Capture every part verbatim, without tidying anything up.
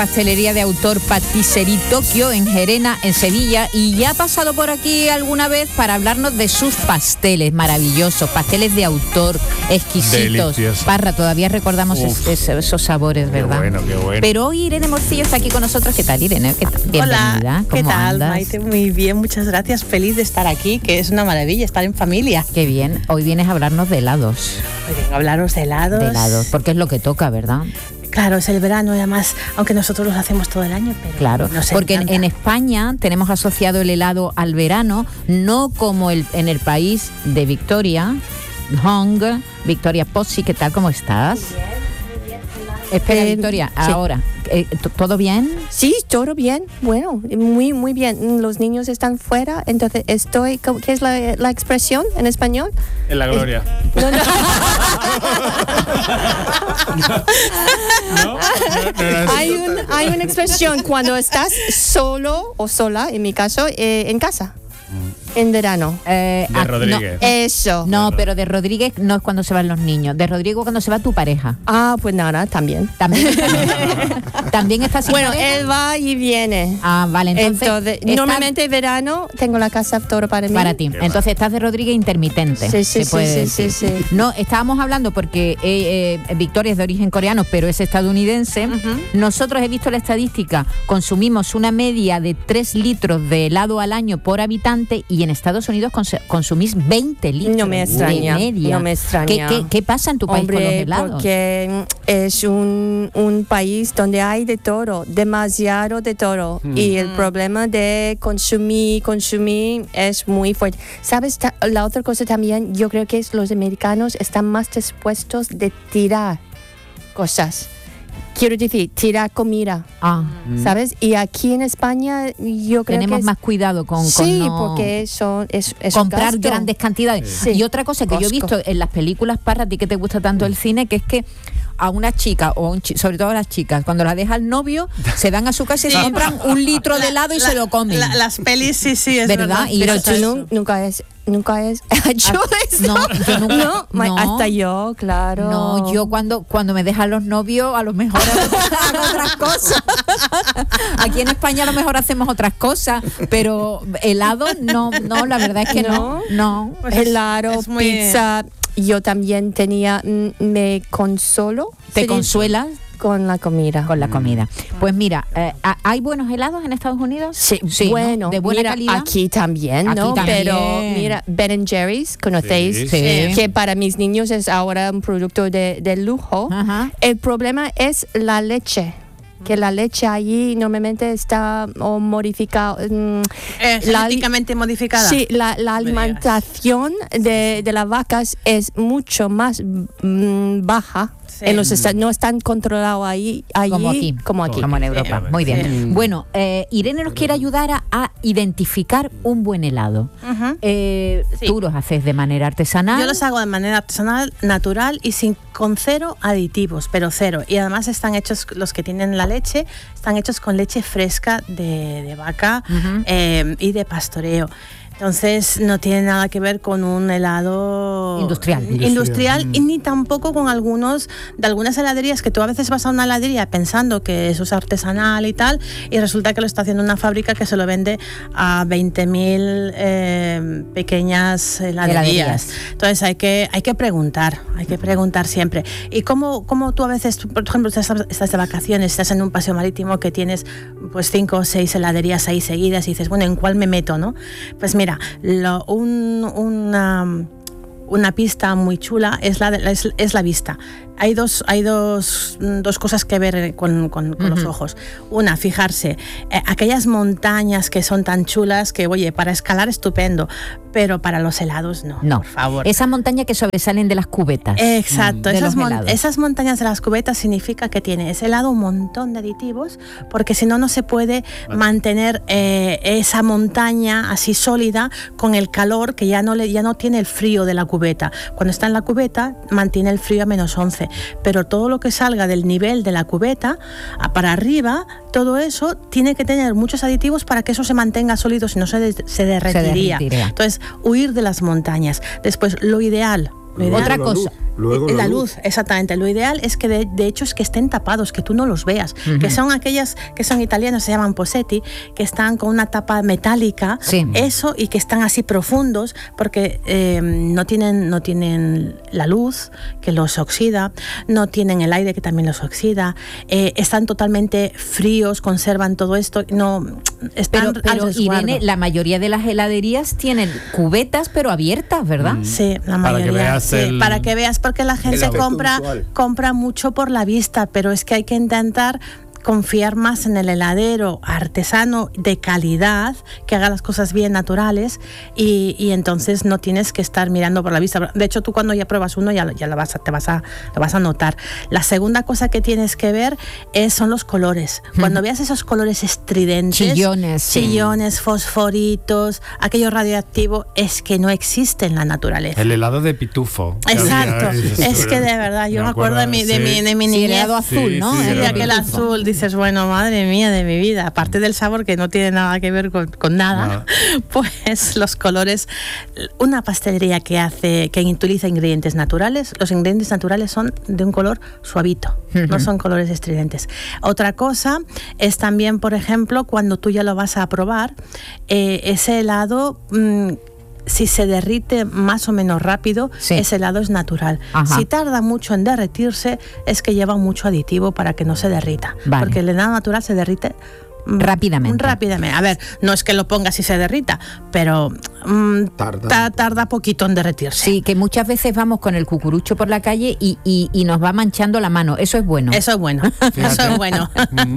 Pastelería de autor Patisserie Tokio en Gerena, en Sevilla, y ya ha pasado por aquí alguna vez para hablarnos de sus pasteles maravillosos, pasteles de autor exquisitos. Delicioso. Parra, todavía recordamos es, es, esos sabores, ¿verdad? Qué bueno, qué bueno. Pero hoy Irene Morcillo está aquí con nosotros. ¿Qué tal, Irene? ¿Qué tal? Bienvenida. Hola, ¿Cómo ¿qué tal, andas? Maite? Muy bien, muchas gracias. Feliz de estar aquí, que es una maravilla estar en familia. Qué bien. Hoy vienes a hablarnos de helados. Hoy vengo a hablaros de helados. De helados, porque es lo que toca, ¿verdad? Claro, es el verano y además, aunque nosotros los hacemos todo el año, pero claro, nos porque en, encanta. en España tenemos asociado el helado al verano, no como el, en el país de Victoria, Hong, Victoria Pozzi. ¿Qué tal? ¿Cómo estás? Muy bien, muy bien. Espera, Eh, Victoria, sí. ahora, eh, ¿todo bien? Sí, todo bien. Bueno, muy, muy bien. Los niños están fuera, entonces estoy... ¿Qué es la, la expresión en español? En la gloria. No, no. ¿No? No, no era eso. hay, un, hay una expresión cuando estás solo o sola, en mi caso, eh, en casa, en verano. Eh, De ah, Rodríguez. Eso. No, no, pero de Rodríguez no es cuando se van los niños, de Rodrigo cuando se va tu pareja. Ah, pues nada, también. También, también está sin Bueno, pareja? él va y viene. Ah, vale, entonces, Entonces, está normalmente verano tengo la casa todo para mí. para ti. Entonces estás de Rodríguez intermitente. Sí, sí, se sí, puede sí, decir. sí, sí. No, estábamos hablando porque eh, eh, Victoria es de origen coreano, pero es estadounidense. Ujú. Nosotros, he visto la estadística, consumimos una media de tres litros de helado al año por habitante, y en Estados Unidos cons- consumís veinte litros No me extraña, de media. no me extraña. ¿Qué, qué, qué pasa en tu país con los Hombre, helados? porque es un, un país donde hay de todo, demasiado de todo. Mm. Y el problema de consumir, consumir es muy fuerte. ¿Sabes? Ta- La otra cosa también, yo creo que es los americanos están más dispuestos de tirar cosas. Quiero decir, tirar comida, Ah, ¿sabes? Y aquí en España yo creo tenemos que es- más cuidado con, con sí, no porque eso es, es un comprar gasto. grandes cantidades. Sí. Y otra cosa que yo he Costco. visto en las películas, Parra, a ti que te gusta tanto el cine, que es que a una chica, o a un chi- sobre todo a las chicas, cuando la deja el novio, se van a su casa y se Sí. compran un litro de helado y La- se lo comen. la- las pelis, sí, sí, es ¿Verdad? verdad. Y Pero eso- tú nu- nunca es, nunca es. yo eso. no, yo nunca- No, ma- no. hasta yo, claro. No, yo cuando, cuando me dejan los novios, a lo mejor hago otras cosas. Aquí en España a lo mejor hacemos otras cosas, pero helado no, no, la verdad es que no, no. Pues es- Helado, es muy- pizza. Yo también tenía, mm, me consolo. ¿Te ¿se dice? consuelas? Con la comida. Con la comida. Pues mira, eh, ¿hay buenos helados en Estados Unidos? Sí, ¿no? bueno, De buena mira, calidad. aquí también, Aquí ¿no? también. Pero mira, Ben and Jerry's, ¿conocéis? Sí. Sí. Que para mis niños es ahora un producto de, de lujo. Ajá. El problema es la leche. Que la leche allí normalmente está o modificada. mm, Eh, la- genéticamente modificada. Sí, la, la Me digas. alimentación de, de las vacas es mucho más mm, baja. Sí. En los esta- no están controlados ahí, allí Como aquí. como aquí. Como en Europa. Sí. Muy bien. Sí. Bueno, eh, Irene nos quiere ayudar a, a identificar un buen helado. Ujú. Eh, Sí. Tú los haces de manera artesanal. Yo los hago de manera artesanal, natural y sin con cero aditivos, pero cero. Y además están hechos, los que tienen la leche, están hechos con leche fresca de, de vaca Ujú. eh, y de pastoreo. Entonces no tiene nada que ver con un helado Industrial. industrial y ni tampoco con algunos de algunas heladerías que tú a veces vas a una heladería pensando que eso es artesanal y tal, y resulta que lo está haciendo una fábrica que se lo vende a veinte mil eh, pequeñas heladerías. Heladerías. Entonces hay que, hay que preguntar, hay que preguntar siempre. Y cómo, cómo tú a veces, tú, por ejemplo, estás, estás de vacaciones, estás en un paseo marítimo que tienes pues cinco o seis heladerías ahí seguidas y dices, bueno, ¿en cuál me meto, no? Pues mira, lo, un, una, una pista muy chula es la, de- es, es la vista. Hay dos, hay dos, dos cosas que ver con, con, con los Ujú. ojos. Una, fijarse, eh, aquellas montañas que son tan chulas que, oye, para escalar estupendo, pero para los helados no, No. por favor. Esa montaña que sobresalen de las cubetas. Exacto, de esas, los mon- helados. esas montañas de las cubetas significa que tiene ese helado un montón de aditivos, porque si no, no se puede mantener eh, esa montaña así sólida con el calor que ya no, le, ya no tiene el frío de la cubeta. Cuando está en la cubeta, mantiene el frío a menos once, pero todo lo que salga del nivel de la cubeta a para arriba, todo eso tiene que tener muchos aditivos para que eso se mantenga sólido, si no se, de- se derretiría. derretiría. Entonces, huir de las montañas. Después, lo ideal. Lo ideal Otra Lo cosa. luz, Luego la, la luz. luz, exactamente. Lo ideal es que de, de hecho es que estén tapados, que tú no los veas, uh-huh. que son aquellas que son italianas, se llaman posetti, que están con una tapa metálica, sí. eso, y que están así profundos porque eh, no tienen no tienen la luz que los oxida, no tienen el aire que también los oxida, eh, están totalmente fríos, conservan todo esto, no están pero, pero Irene, la mayoría de las heladerías tienen cubetas pero abiertas, ¿verdad? Mm. Sí, la mayoría. Para que veas, sí, el... para que veas porque la gente compra compra mucho por la vista, pero es que hay que intentar confiar más en el heladero artesano de calidad, que haga las cosas bien naturales y, y entonces no tienes que estar mirando por la vista. De hecho, tú cuando ya pruebas uno ya, ya lo, vas a, te vas a, lo vas a notar. La segunda cosa que tienes que ver es, son los colores. Cuando mm. veas esos colores estridentes, chillones, chillones, sí. fosforitos, aquello radioactivo, es que no existe en la naturaleza. El helado de pitufo. Exacto. Es, es que de verdad, yo me, me acuerdo de mi, de sí. mi, de mi sí, niñez. el helado azul, sí, ¿no? Sí, sí, aquel azul. Dices, bueno, madre mía de mi vida, aparte del sabor que no tiene nada que ver con, con nada, nada, pues los colores, una pastelería que hace, que utiliza ingredientes naturales, los ingredientes naturales son de un color suavito, uh-huh. no son colores estridentes. Otra cosa es también, por ejemplo, cuando tú ya lo vas a probar, eh, ese helado... Mmm, si se derrite más o menos rápido, sí. ese helado es natural. Ajá. Si tarda mucho en derretirse, es que lleva mucho aditivo para que no se derrita. Vale. Porque el helado natural se derrite rápidamente. Rápidamente. A ver, no es que lo pongas y se derrita, pero mmm, tarda. Ta, tarda poquito en derretirse. Sí, que muchas veces vamos con el cucurucho por la calle y, y, y nos va manchando la mano. Eso es bueno. Eso es bueno. Eso es bueno.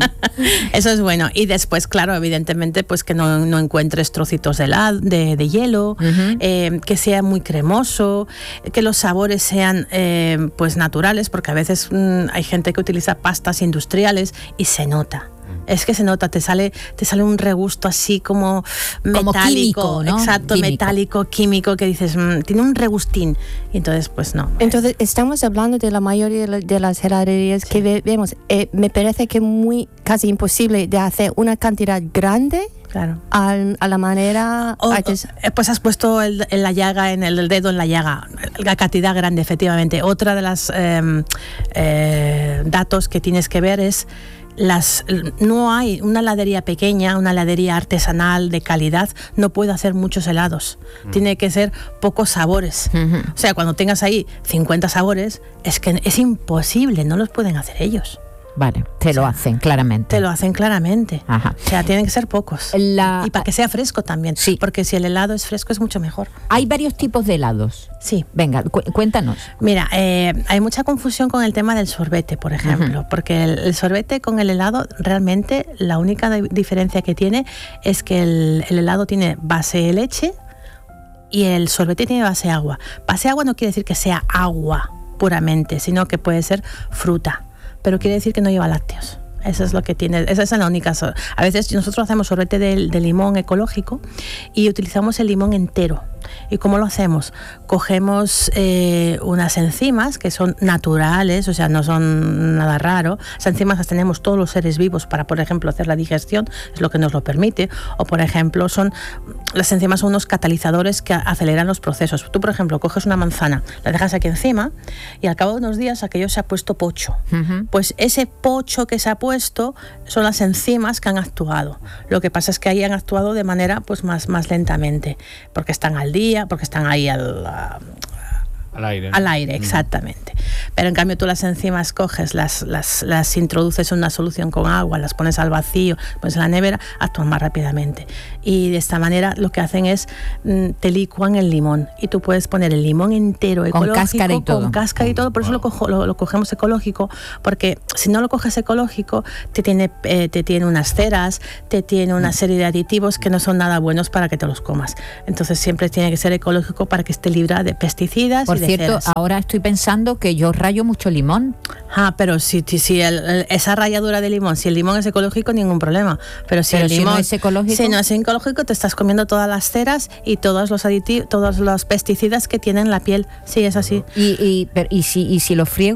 Eso es bueno. Y después, claro, evidentemente, pues que no, no encuentres trocitos de, helado, de, de hielo, uh-huh. eh, que sea muy cremoso, que los sabores sean eh, pues naturales, porque a veces mmm, hay gente que utiliza pastas industriales y se nota. Es que se nota, te sale, te sale un regusto así como metálico, como químico, ¿no? Exacto, químico. metálico, químico, que dices, mmm, tiene un regustín. Y entonces, pues no. Entonces, estamos hablando de la mayoría de las heladerías sí. que vemos. Eh, me parece que muy casi imposible de hacer una cantidad grande. Claro. A, a la manera... O, pues has puesto el, en la llaga, en el, el dedo en la llaga, la cantidad grande, efectivamente. Otra de las eh, eh, datos que tienes que ver es las no hay una heladería pequeña, una heladería artesanal de calidad, no puede hacer muchos helados. Mm. Tiene que ser pocos sabores. Uh-huh. O sea, cuando tengas ahí cincuenta sabores, es que es imposible, no los pueden hacer ellos. Vale, te lo hacen claramente. Te lo hacen claramente. Ajá. O sea, tienen que ser pocos. La... Y para que sea fresco también. Sí. Porque si el helado es fresco es mucho mejor. Hay varios tipos de helados. Sí. Venga, cu- cuéntanos. Mira, eh, hay mucha confusión con el tema del sorbete, por ejemplo. Uh-huh. Porque el, el sorbete con el helado, realmente la única de- diferencia que tiene es que el, el helado tiene base de leche y el sorbete tiene base de agua. Base de agua no quiere decir que sea agua puramente, sino que puede ser fruta. Pero quiere decir que no lleva lácteos. Eso es lo que tiene, esa es la única. A veces nosotros hacemos sorbete de, de limón ecológico y utilizamos el limón entero. ¿Y cómo lo hacemos? Cogemos eh, unas enzimas que son naturales, o sea, no son nada raro. Esas enzimas las tenemos todos los seres vivos para, por ejemplo, hacer la digestión, es lo que nos lo permite. O, por ejemplo, son las enzimas son unos catalizadores que aceleran los procesos. Tú, por ejemplo, coges una manzana, la dejas aquí encima y al cabo de unos días aquello se ha puesto pocho. Uh-huh. Pues ese pocho que se ha puesto son las enzimas que han actuado. Lo que pasa es que ahí han actuado de manera pues más, más lentamente, porque están al día, porque están ahí al, al aire. Al aire, exactamente. Pero en cambio tú las enzimas coges, las, las, las introduces en una solución con agua, las pones al vacío, pones en la nevera, actúan más rápidamente. Y de esta manera lo que hacen es te licuan el limón y tú puedes poner el limón entero ecológico, con cáscara y todo. Con cáscara y todo, por eso lo, cojo, lo, lo cogemos ecológico, porque si no lo coges ecológico te tiene, eh, te tiene unas ceras, te tiene una serie de aditivos que no son nada buenos para que te los comas. Entonces siempre tiene que ser ecológico para que esté libre de pesticidas. Por y de cierto, ceras. Ahora estoy pensando que yo rayo mucho limón. Ah, pero si, si, si el, el, esa ralladura de limón, si el limón es ecológico, ningún problema. Pero si pero el si limón no es ecológico, si no es ecológico, te estás comiendo todas las ceras y todos los aditivos, todos los pesticidas que tienen la piel. Sí, es así. ¿Y, y, pero, y, si, y si lo friego?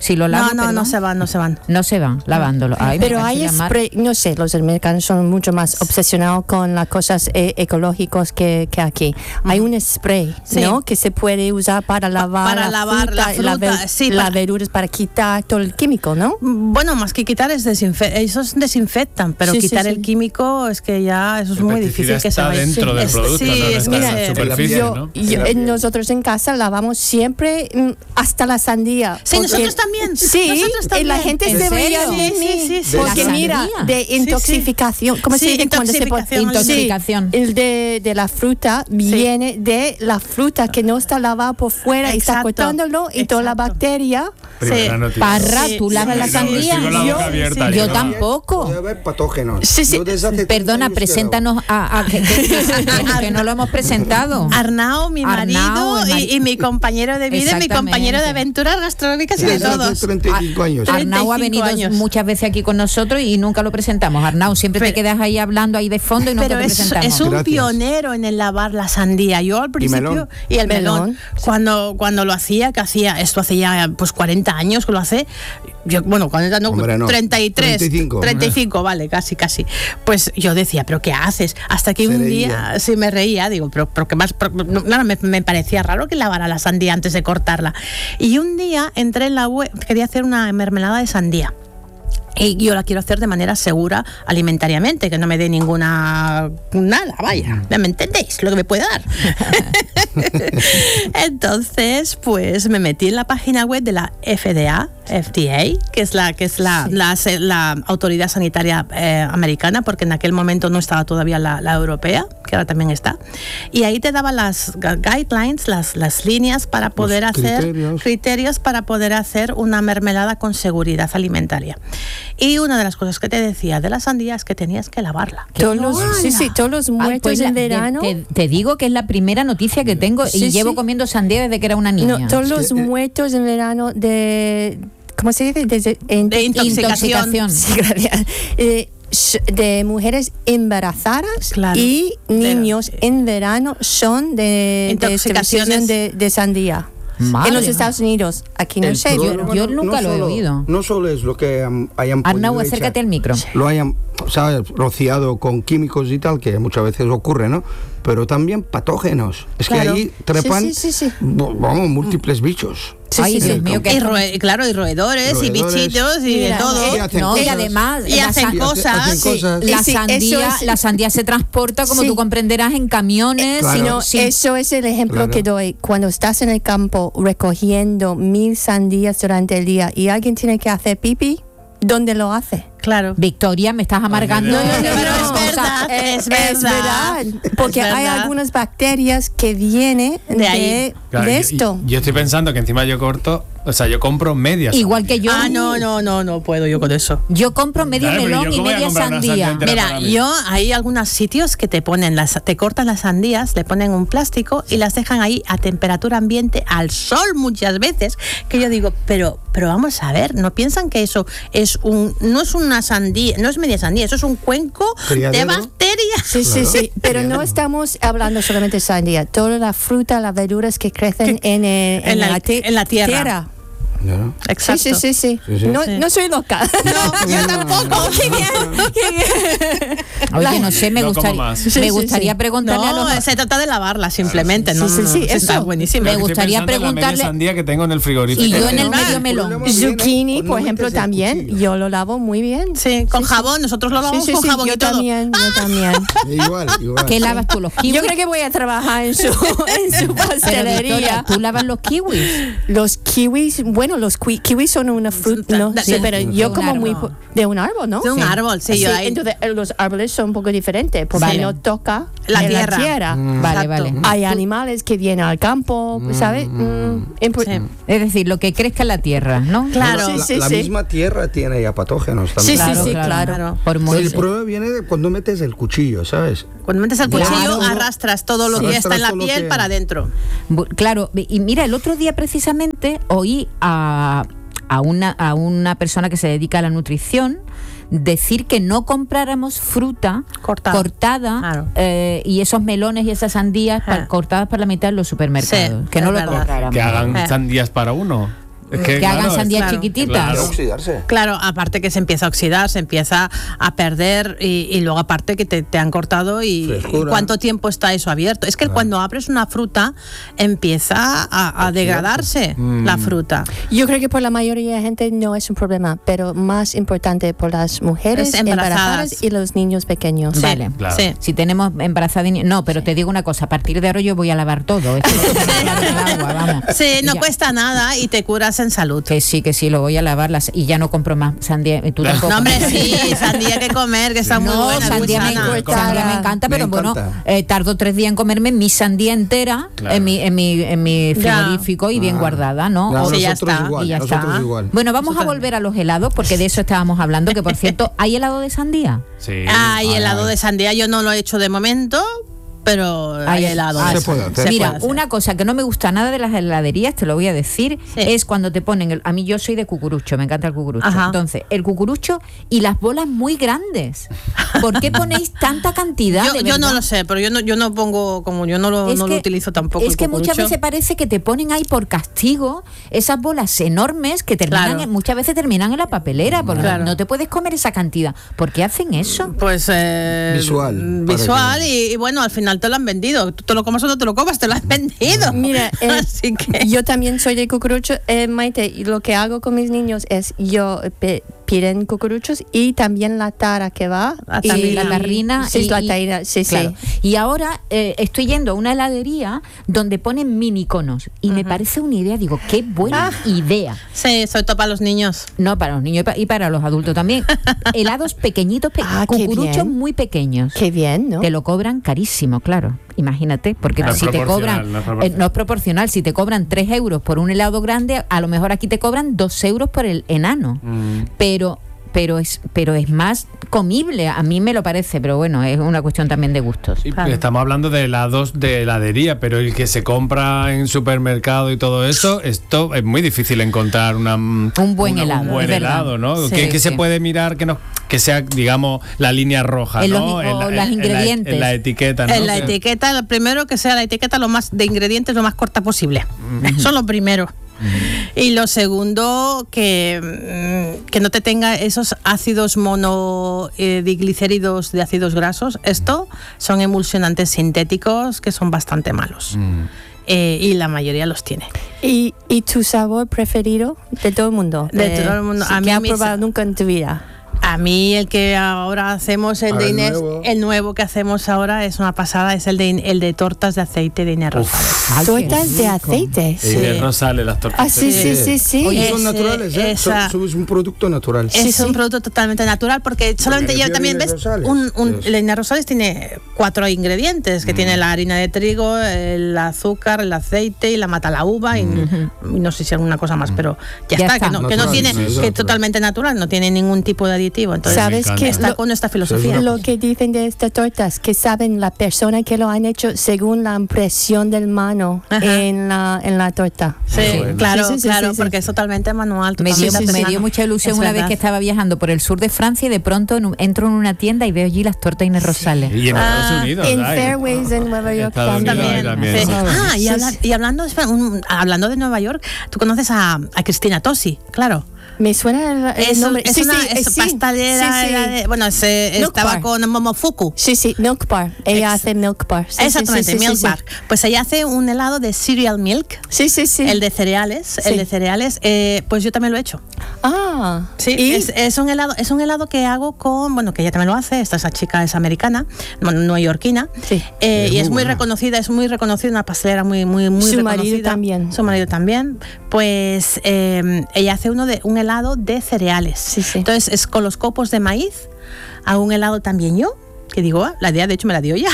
Si lo lavo, No, no, perdón. no se van, no se van. No se van lavándolo. Ay, me Pero canso hay de llamar. spray, no sé, los americanos son mucho más obsesionados con las cosas eh, ecológicas que, que aquí. Hay un spray, Sí. ¿no? Que se puede usar para lavar, para la, lavar fruta, la fruta, ver- sí, las para- verduras, para quitar todo el químico, ¿no? Bueno, más que quitar es desinfectar, esos desinfectan, pero Sí, sí, quitar sí. el químico es que ya eso es El muy pesticida difícil que se está vaya. dentro del Es- producto, sí, no, no es está que en la se- superficie, yo, ¿no? yo- En la piel. nosotros en casa lavamos siempre mm, hasta la sandía. Sí, porque- nosotros también. Sí, Nosotros también. y la gente ¿En se veía serio? de Sí, mí, sí, sí, sí. porque ¿La mira, sandía? de intoxicación, ¿cómo se Sí, dice cuando se pone? intoxicación. Intoxicación. Sí, el de, de la fruta viene de la fruta que no está lavada por fuera y está Exacto, cortándolo y toda la exacto. bacteria. Primera Sí. noticia. Parra, Sí, ¿tú sí, lavas la sí, sandía? Sigo la Yo- boca abierta. Yo no. tampoco. Puede haber patógenos. Sí, sí. Yo desde hace treinta Perdona, años que preséntanos a, a- que, que- que- que no lo hemos presentado. Arnau, mi Arnau, marido, el mari- y, y mi compañero de vida, y mi Exactamente. compañero de aventuras gastronómicas y hago. de Desde hace todos. treinta y cinco años. Ar- Arnau ha 35 venido años. muchas veces aquí con nosotros y nunca lo presentamos. Arnau, siempre te Pero- quedas ahí hablando ahí de fondo y nunca Pero te es, presentamos. es un Gracias. pionero en el lavar la sandía. Yo al principio melón. y el melón, Melón. cuando cuando lo hacía, que hacía esto hace ya pues cuarenta años que lo hace. Yo, bueno, cuarenta no, Hombre, no. treinta y tres, treinta y cinco. treinta y cinco, vale, casi casi. Pues yo decía, ¿pero qué haces? Hasta que Se un reía. día sí me reía, digo, pero pero qué más, pero, no, claro, me, me parecía raro que lavara la sandía antes de cortarla. Y un día entré en la web, quería hacer una mermelada de sandía. Y yo la quiero hacer de manera segura alimentariamente, que no me dé ninguna nada, vaya, ¿me entendéis? Lo que me puede dar. Entonces, pues me metí en la página web de la F D A, F D A, que es la que es la, la, la autoridad sanitaria eh, americana, porque en aquel momento no estaba todavía la, la europea, que ahora también está. Y ahí te daban las gu- guidelines, las, las líneas para poder hacer criterios. criterios para poder hacer una mermelada con seguridad alimentaria. Y una de las cosas que te decía de la sandía es que tenías que lavarla. Todos los, sí, sí, todos los Ay, muertos pues la- en te- verano. Te, te digo que es la primera noticia que tengo Sí, y llevo sí. comiendo sandía desde que era una niña. No, todos los que, eh, muertos en verano de. ¿Cómo se dice? De, en- De intoxicación. Intoxicación. Sí, gracias. Eh, sh- de mujeres embarazadas Claro. y niños en verano son de, de Intoxicaciones. intoxicación de, de sandía. Madre en los mía. Estados Unidos, aquí no El sé. yo- problema yo no- nunca no lo he solo- oído. No solo es lo que um, hayan Arnau, podido acércate echar, al micro. lo hayan, ¿sabes? Rociado con químicos y tal, que muchas veces ocurre, ¿no? Pero también patógenos. Es Claro. que ahí trepan, Sí, sí, sí, sí. bo- vamos, múltiples bichos. Ay, sí, Dios sí. mío, que Y roe- claro, y roedores, y Roedores. bichitos y Mira, de todo. Y hacen no, y cosas. además Y la hacen san- cosas. hacen sí. cosas. La Sí, eso sandía, es- la sandía se transporta, como Sí. tú comprenderás, en camiones. Claro. y Sino, sí. eso es el ejemplo Claro. que doy. Cuando estás en el campo recogiendo mil sandías durante el día y alguien tiene que hacer pipi, ¿dónde lo hace? Claro. Victoria, me estás amargando. No, no, no, pero es O sea, verdad. Es verdad. Porque Es hay verdad. algunas bacterias que vienen De de, ahí. Claro, de yo- esto. Yo, estoy pensando que encima yo corto, o sea, yo compro medias. Igual que yo. Ah, no, no, no, no puedo yo con eso. Yo compro medio Claro, pero melón yo y cómo voy a media comprar una sandía sandía. entera? Mira, para mí. yo hay algunos sitios que te ponen las, te cortan las sandías, le ponen un plástico y las dejan ahí a temperatura ambiente, al sol muchas veces, que yo digo, pero, pero vamos a ver, no piensan que eso es un, no es una sandía, no es media sandía, eso es un cuenco de Criadero. bacterias. Sí, sí, sí, pero no estamos hablando solamente de sandía, toda la fruta, las verduras que crecen en, eh, en la- te- en la tierra. ¿no? Sí, Exacto. sí, sí, sí. Sí, sí. No, Sí. no soy loca. No, yo tampoco. Qué bien, qué bien. Oye, no sé, me No como gustaría, más. Sí, me sí, gustaría sí. preguntarle a No, los... se trata de lavarla simplemente, no, Sí, sí, no, sí, no, eso. está buenísimo. Me Estoy gustaría pensando en la media preguntarle- sandía que tengo en el frigorífico. Y yo en el Ah, medio melón. problema viene Zucchini, cuando por metes ejemplo, el también. cuchillo. Yo lo lavo muy bien. Sí, con jabón, nosotros lo Sí, lavamos sí, con sí, jabón yo y todo. también, yo también. Igual, igual. ¿Qué lavas tú, los kiwis? Yo creo que voy a trabajar en su, en su Pero, Victoria, pastelería. ¿tú lavas los kiwis? Los kiwis, bueno, los qui- kiwis son una fruta, no De- sé, de- pero de yo un como muy árbol. po- de un árbol, ¿no? De un Sí. árbol, sí, Sí, yo ahí. entonces eh, los árboles son un poco diferentes porque Vale. no toca La en tierra. la tierra. Vale, Exacto. vale. Hay animales que vienen al campo, ¿sabes? Mm, impo- Sí. Es decir, lo que crezca en la tierra, ¿no? Claro. La, Sí, sí, la sí. misma tierra tiene ya patógenos Sí, también. sí, Claro, sí, claro. claro. Por muy- El problema viene de cuando metes el cuchillo, ¿sabes? Cuando metes el Claro. cuchillo, arrastras todo lo Sí. que está en la Arrastras todo lo piel que- para adentro. Bu- Claro, y mira, el otro día precisamente oí a, a, una, a una persona que se dedica a la nutrición decir que no compráramos fruta Cortada. cortada Claro. eh, y esos melones y esas sandías pa- Ah. cortadas por la mitad en los supermercados. Sí, que no es lo verdad. compráramos. Que hagan Eh. sandías para uno. Es que, que claro, hagan sandías claro. chiquititas. Claro. Oxidarse. Claro, aparte que se empieza a oxidar, se empieza a perder y, y luego aparte que te, te han cortado y, y Frescura. cuánto tiempo está eso abierto. Es que cuando abres una fruta empieza a, a degradarse Mm. la fruta. Yo creo que por la mayoría de gente no es un problema, pero más importante por las mujeres Es embarazadas. embarazadas y los niños pequeños. Sí, Vale. Claro. sí. Si tenemos embarazada y ni- no, pero te digo una cosa, a partir de ahora yo voy a lavar todo. Esto lo tengo que lavar con agua, vamos. Sí, no Ya. cuesta nada y te curas en salud. Que sí, que sí, lo voy a lavar las, y ya no compro más sandía. Y tú tampoco. No, hombre, sí, sandía que comer, que está muy No, buena. sandía me, muy sana. encanta. sandía me encanta, Me pero encanta. bueno, eh, tardo tres días en comerme mi sandía entera Claro. en mi en mi en mi Ya. frigorífico y bien Ah. guardada, ¿no? Ya, O- Sí, ya nosotros está. igual, y ya nosotros está. igual. Bueno, vamos a volver a los helados porque de eso estábamos hablando, que por cierto, ¿hay helado de sandía? Sí. Hay Ay, helado ay. de sandía, yo no lo he hecho de momento, pero hay Hay- helado. ah, de se puede sandía. hacer. Mira, puede hacer. una cosa que no me gusta nada de las heladerías, te lo voy a decir, Sí. es cuando te ponen, el- a mí yo soy de cucurucho, me encanta el cucurucho. Ajá. Entonces, el cucurucho y las bolas muy grandes. ¿Por qué ponéis tanta cantidad? Yo, de yo no verdad? lo sé, pero yo no, yo no pongo, como yo no lo, Es no que- lo utilizo tampoco. Es el que muchas cucurucho. veces parece que te ponen ahí por castigo esas bolas enormes que terminan, Claro. en- muchas veces terminan en la papelera, porque Claro. no te puedes comer esa cantidad. ¿Por qué hacen eso? Pues eh, Visual, Visual para y, y bueno, al final te lo han vendido. Tú te lo comas o no te lo comas, te lo han vendido. Mira, eh, Así que yo también soy de cucurucho, eh, Maite, y lo que hago con mis niños es yo eh, pe- piden cucuruchos y también la tara que va. La y- tarrina. La tarrina. Sí, y- la y- tarrina, sí, claro. sí. Y ahora eh, estoy yendo a una heladería donde ponen mini conos y me parece una idea, digo, qué buena idea. sí, sobre todo para los niños. No, para los niños y pa- y para los adultos también. Helados pequeñitos, pe- Ah, qué cucuruchos bien. muy pequeños. Qué bien, ¿no? Te lo cobran carísimo, claro. Imagínate, porque No es si te proporcional, cobran, no es eh, proporcional. no es proporcional, si te cobran tres euros por un helado grande, a lo mejor aquí te cobran dos euros por el enano. Mm. Pero pero es pero es más comible, a mí me lo parece, pero bueno, es una cuestión también de gustos. Y Claro. Estamos hablando de helados de heladería, pero el que se compra en supermercado y todo eso, esto es muy difícil encontrar una, un buen helado, Un buen es verdad. helado, ¿no? Sí, ¿Qué, qué sí. se puede mirar que no que sea, digamos, la línea roja, En los ¿no? in- o la- las en la- ingredientes. En la, etiqueta, ¿no? En la Que- etiqueta, lo primero que sea la etiqueta lo más de ingredientes lo más corta posible. Eso es lo primero. Y lo segundo, que, mm, que no te tenga esos ácidos monodiglicéridos de ácidos grasos. Esto son emulsionantes sintéticos que son bastante malos. Mm. Eh, y la mayoría los tiene. ¿Y, ¿Y tu sabor preferido de todo el mundo? De todo el mundo. Sí, A que mí has mi probado sa- nunca en tu vida. A mí el que ahora hacemos, el Ahora de el Inés, nuevo. el nuevo que hacemos ahora es una pasada, es el de, el de tortas de aceite de Inés Rosales. Ay, qué Tortas de rico. aceite. Y de Rosales, las tortas. Ah, sí, sí, sí, sí. Oye, Ese- son naturales, ¿eh? Son- esa- son- es un producto natural. Es Sí, un sí. producto totalmente natural porque solamente me lleva refiero a también, Inés ¿ves? Rosales. Un, un, Sí. la Inés Rosales tiene cuatro ingredientes, que tiene la harina de trigo, el azúcar, el aceite y la mata la uva y, y no sé si alguna cosa más, pero ya, Ya está, está. que no, que no Natural, tiene, sí, que es es natural. totalmente natural, no tiene ningún tipo de aditivo. Entonces, ¿Sabes me qué encanta. es está lo, con esta filosofía. lo que dicen de estas tortas? Que saben la persona que lo han hecho según la impresión del mano Ajá. en la, en la torta. Sí, Bueno. claro, Sí, sí, sí, claro, sí, sí. porque es totalmente manual. Me dio, totalmente me dio artesano. mucha ilusión Es una vez verdad. que estaba viajando por el sur de Francia y de pronto en un- entro en una tienda y veo allí las tortas Inés Rosales. Y en Ah, Estados Unidos. En ay. Fairways en Nueva York Estados Unidos también. también. Sí. también. Ah, y, Sí, habla- sí. y hablando, espera, un- hablando de Nueva York, tú conoces a, a Cristina Tosi, claro. Me suena el, el Es, nombre. es Sí, una sí, es eh, sí, pastelera, sí, sí. era de- bueno, se, Milk estaba Bar. con Momofuku. Sí, sí, Milk Bar. Ella Ex- hace Milk Bar. Sí, sí, Exactamente, sí, sí, Milk sí, Bar. Pues ella hace un helado de cereal milk, Sí, sí, sí. el de cereales, el Sí. de cereales, eh, pues yo también lo he hecho. Ah, Sí, ¿y? es, es un helado, es un helado que hago con, bueno, que ella también lo hace, esta esa chica es americana, bueno, neoyorquina, Sí. eh, Es y muy es muy buena. reconocida, es muy reconocida, una pastelera muy, muy, muy Su reconocida. marido también. Su marido también. Pues eh, ella hace uno de un helado de cereales. Sí, sí. Entonces es con los copos de maíz, hago un helado también yo. Que digo, ah, la idea de hecho me la dio ella.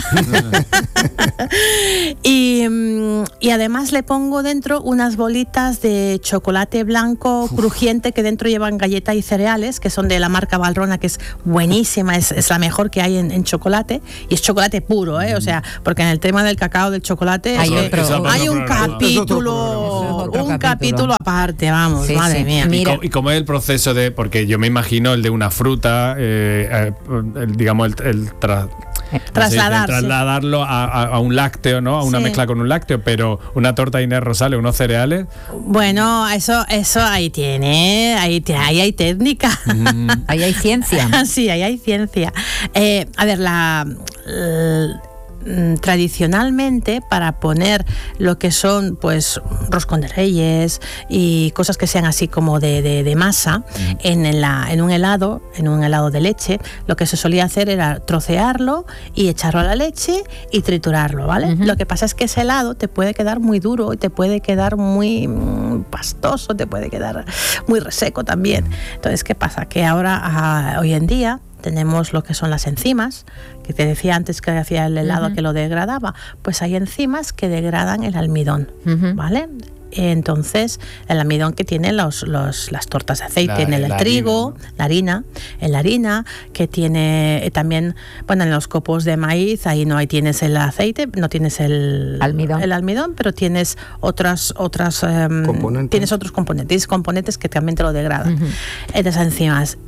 y, mm, y además le pongo dentro unas bolitas de chocolate blanco crujiente que dentro llevan galleta y cereales, que son de la marca Valrhona, que es buenísima, es, es la mejor que hay en, en chocolate. Y es chocolate puro, ¿eh? O sea, porque en el tema del cacao, del chocolate, Hay es que otro- Eso es hay otro un programa. capítulo, Eso es otro un capítulo. capítulo aparte, vamos, Sí, madre sí. mía. ¿Y Mira. cómo, y cómo es el proceso de...? Porque yo me imagino el de una fruta, eh, eh, el, digamos, el, el tra- Trasladar, Sí, trasladarlo a, a, a un lácteo, ¿no? A una Sí. mezcla con un lácteo, pero una torta Inés Rosales, unos cereales. Bueno, eso, eso ahí tiene, ahí, te- ahí hay técnica. Ahí hay ciencia. Sí, ahí hay ciencia. Eh, a ver, la, l- mm, tradicionalmente para poner lo que son pues roscón de reyes y cosas que sean así como de, de- de masa en, el- la- en un helado, en un helado de leche, lo que se solía hacer era trocearlo y echarlo a la leche y triturarlo, ¿vale? Ujú. Lo que pasa es que ese helado te puede quedar muy duro y te puede quedar muy mm, pastoso, te puede quedar muy reseco también. Entonces, ¿qué pasa? Que ahora, ah, hoy en día, tenemos lo que son las enzimas, que te decía antes que hacía el helado Ujú. que lo degradaba, pues hay enzimas que degradan el almidón, Ujú. ¿vale? Entonces, el almidón que tiene los, los- las tortas de aceite, La- en el, la trigo, harina, la harina, en la harina, que tiene eh, también, bueno, en los copos de maíz, ahí no ahí tienes el aceite, no tienes el Almidón. el almidón, pero tienes otras, otras em, Componentes. tienes otros componentes, tienes componentes que también te lo degradan. Ujú. Estas enzimas.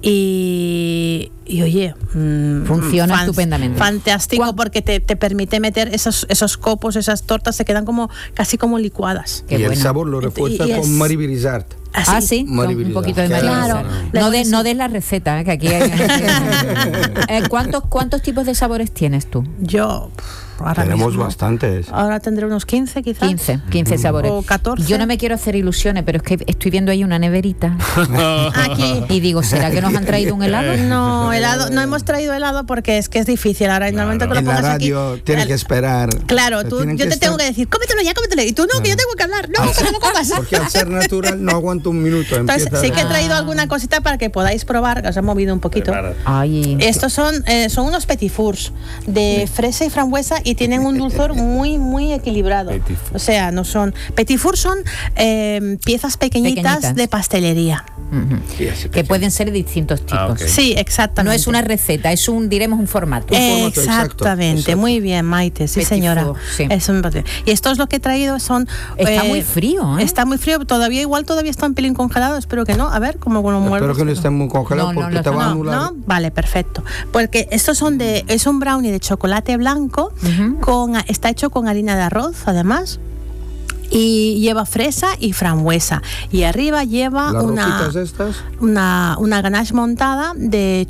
Y, y oye, mm, Funciona fan- estupendamente. Fantástico, ¿Cuán- porque te, te permite meter esos, esos copos, esas tortas, se quedan como casi como licuadas. Qué y el bueno. sabor lo refuerza Y es- con Marie Brizard. Así. Ah, sí, con Maribel un poquito de Izard. Maribel Claro. Izard. Le No, de, pones no un- des la receta, ¿eh? Que aquí hay... Eh, ¿cuántos, ¿Cuántos tipos de sabores tienes tú? Yo, pff, ahora Tenemos mismo- bastantes. Ahora tendré unos quince quizás. quince, quince sabores. O catorce. Yo no me quiero hacer ilusiones, pero es que estoy viendo ahí una neverita Aquí. y digo, ¿será que nos han traído un helado? No, helado, no hemos traído helado porque es que es difícil. Ahora, en el momento que lo En la pongas radio aquí, tienes el- que esperar. Claro, Eh, tú, tienen yo te estar- tengo que decir, cómetelo ya, cómetelo. Y tú no, que yo tengo que hablar. No, que no lo comas. Porque al ser natural no aguanto un minuto. Entonces, empieza- sí que he Ah. traído alguna cosita para que podáis probar, que os he movido un poquito. Ay, Estos son, eh, son unos petit fours de fresa y frambuesa y tienen un dulzor muy, muy equilibrado. Petit four. O sea, no son... Petit fours son eh, piezas pequeñitas, Pequeñitas. de pastelería. ujú. Sí, así Que pueden ser de distintos tipos. Ah, ok. Sí, exactamente. No es una receta, es un, diremos, un formato. Un formato, Exactamente, exacto, exacto. muy bien, Maite, sí Petit señora. four, sí. Es un- y esto es lo que he traído, son... Está eh, muy frío, ¿eh? Está muy frío, todavía igual todavía está un pelín congelado, espero que no. A ver cómo lo muevo. Espero que no estén muy congelados No, no, porque no, te va a No, anular. no, vale, perfecto. Porque estos son de, es un brownie de chocolate blanco, Ujú. con, está hecho con harina de arroz, además. Y lleva fresa y frambuesa. Y arriba lleva Las una, rojitas estas. una, una ganache montada de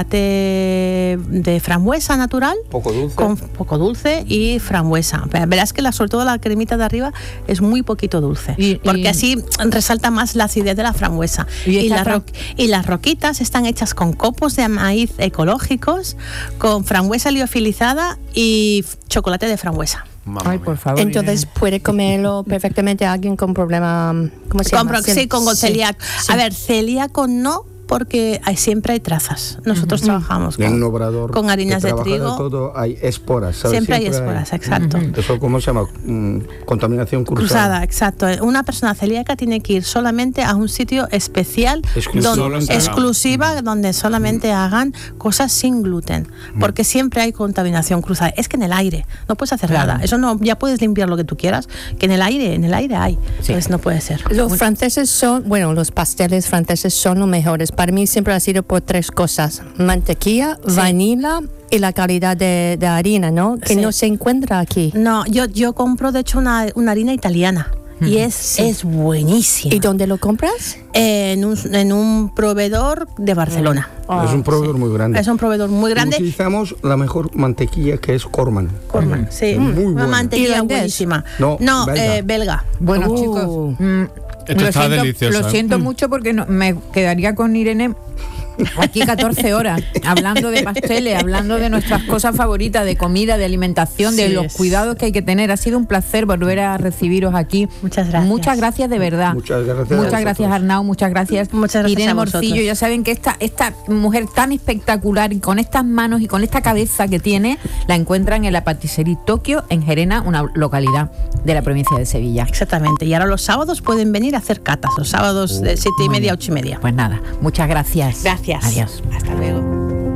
chocolate de frambuesa natural. Poco dulce. Con poco dulce y frambuesa. Verás que la, sobre todo la cremita de arriba es muy poquito dulce. Y- porque y- así resalta más la acidez de la frambuesa. Y Y, esta las fram- ro- y las roquitas están hechas con copos de maíz ecológicos, con frambuesa liofilizada y f- chocolate de frambuesa. Mamma Ay, mía. por favor. Entonces Irene. puede comerlo perfectamente alguien con problema, ¿cómo se Con llama? pro- sí, con Sí, celíaco. sí. A ver, celíaco no, porque hay, siempre hay trazas. Nosotros trabajamos En un con, obrador con harinas que de trabaja trigo. todo hay esporas. ¿sabes? Siempre hay esporas, exacto. Eso, ¿cómo se llama? Mm, contaminación cruzada. Cruzada, exacto. Una persona celíaca tiene que ir solamente a un sitio especial, Exclusivo. donde- Solo se exclusiva, donde solamente hagan cosas sin gluten, porque siempre hay contaminación cruzada. Es que en el aire no puedes hacer Claro. nada. Eso no, ya puedes limpiar lo que tú quieras, que en el aire, en el aire hay. Sí. Entonces no puede ser. Los franceses son, bueno, los pasteles franceses son los mejores. Para mí siempre ha sido por tres cosas: mantequilla, vanilla y la calidad de, de harina, ¿no? Que Sí. no se encuentra aquí. No, yo, yo compro de hecho una, una harina italiana. Y es, es buenísima. ¿Y dónde lo compras? En un, en un proveedor de Barcelona. Es un proveedor muy grande. Es un proveedor muy grande. Utilizamos la mejor mantequilla, que es Corman. Corman, sí. Muy Una buena. mantequilla ¿Irlandés? buenísima. No, belga. eh, belga. Bueno, Uh. chicos, mm, Esto lo, está siento, delicioso, lo ¿eh? siento mucho porque no- me quedaría con Irene aquí catorce horas hablando de pasteles, hablando de nuestras cosas favoritas, de comida, de alimentación, de Sí, los es. cuidados que hay que tener. Ha sido un placer volver a recibiros aquí. Muchas gracias. Muchas gracias de verdad. Muchas gracias a Muchas vosotros. gracias, Arnau. Muchas gracias, Muchas gracias Irene a vosotros. Morcillo. Ya saben que esta, esta mujer tan espectacular y con estas manos y con esta cabeza que tiene, la encuentran en la Patisserie Tokio, en Gerena, una localidad de la provincia de Sevilla. Exactamente. Y ahora los sábados pueden venir a hacer catas. Los sábados de siete y media a ocho y media. Pues nada, muchas gracias. Gracias. Adiós. Hasta luego.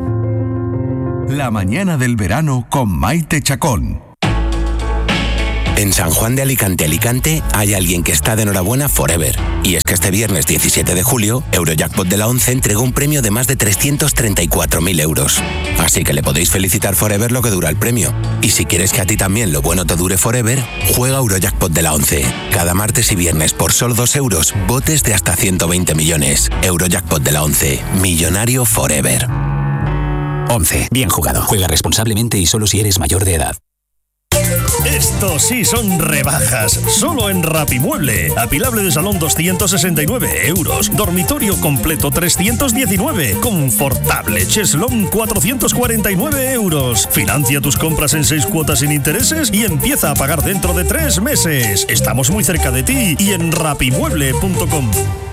La mañana del verano con Maite Chacón. En San Juan de Alicante, Alicante, hay alguien que está de enhorabuena forever. Y es que este viernes diecisiete de julio, Eurojackpot de la once entregó un premio de más de trescientos treinta y cuatro mil euros. Así que le podéis felicitar forever lo que dura el premio. Y si quieres que a ti también lo bueno te dure forever, juega Eurojackpot de la once. Cada martes y viernes por solo dos euros, botes de hasta ciento veinte millones. Eurojackpot de la once. Millonario forever. once. Bien jugado. Juega responsablemente y solo si eres mayor de edad. Estos sí son rebajas, solo en Rapimueble. Apilable de salón doscientos sesenta y nueve euros, dormitorio completo trescientos diecinueve, confortable cheslón cuatrocientos cuarenta y nueve euros. Financia tus compras en seis cuotas sin intereses y empieza a pagar dentro de tres meses. Estamos muy cerca de ti y en rapimueble punto com.